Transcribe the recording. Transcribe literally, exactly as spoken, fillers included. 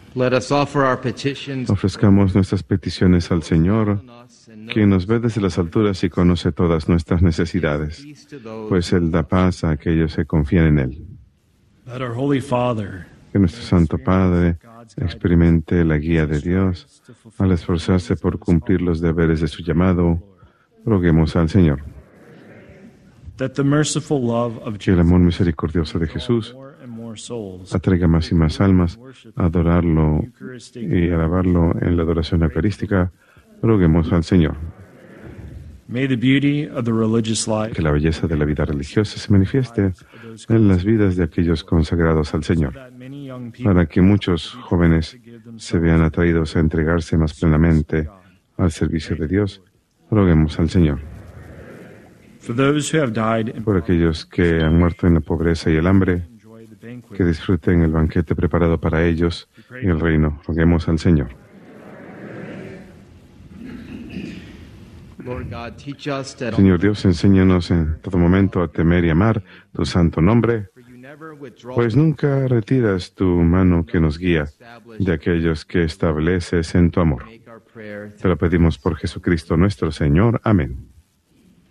Let us offer our petitions. Ofrezcamos nuestras peticiones al Señor, quien nos ve desde las alturas y conoce todas nuestras necesidades, pues Él da paz a aquellos que confían en Él. Let our Holy Father Que nuestro Santo Padre experimente la guía de Dios al esforzarse por cumplir los deberes de su llamado. Roguemos al Señor. that the merciful love of Que el amor misericordioso de Jesús more and more souls atraiga más y más almas a adorarlo y alabarlo en la adoración eucarística. Roguemos al Señor. May the beauty of the religious life Que la belleza de la vida religiosa se manifieste en las vidas de aquellos consagrados al Señor, that many young people para que muchos jóvenes se vean atraídos a entregarse más plenamente al servicio de Dios. Roguemos al Señor. for those who have died in Por aquellos que han muerto en la pobreza y el hambre, enjoy the banquet que disfruten el banquete preparado para ellos en el reino. Roguemos al Señor. Lord God, teach us that Señor Dios, enséñanos en todo momento a temer y amar tu santo nombre, you never withdraw pues nunca retiras tu mano que nos guía de aquellos que estableces en tu amor. make our prayer. Te lo pedimos por Jesucristo nuestro Señor. Amén.